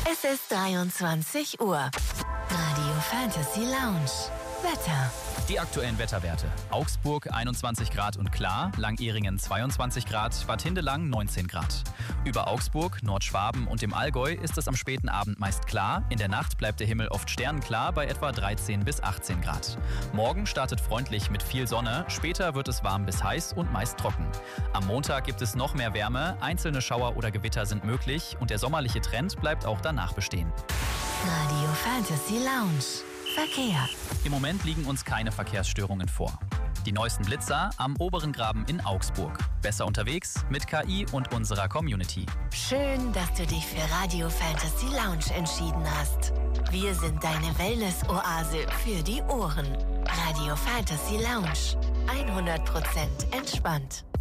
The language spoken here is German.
Es ist 23 Uhr. Radio Fantasy Lounge. Wetter. Die aktuellen Wetterwerte. Augsburg 21 Grad und klar, Langehringen 22 Grad, Bad Hindelang 19 Grad. Über Augsburg, Nordschwaben und dem Allgäu ist es am späten Abend meist klar. In der Nacht bleibt der Himmel oft sternenklar bei etwa 13 bis 18 Grad. Morgen startet freundlich mit viel Sonne, später wird es warm bis heiß und meist trocken. Am Montag gibt es noch mehr Wärme, einzelne Schauer oder Gewitter sind möglich und der sommerliche Trend bleibt auch danach bestehen. Radio Fantasy Lounge. Verkehr. Im Moment liegen uns keine Verkehrsstörungen vor. Die neuesten Blitzer am oberen Graben in Augsburg. Besser unterwegs mit KI und unserer Community. Schön, dass du dich für Radio Fantasy Lounge entschieden hast. Wir sind deine Wellness-Oase für die Ohren. Radio Fantasy Lounge. 100% entspannt.